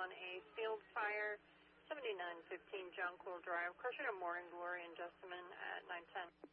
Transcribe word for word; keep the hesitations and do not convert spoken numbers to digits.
on a field fire, seventy-nine fifteen John Quill Drive. Crushing a Morning Glory and Jessamine at nine ten.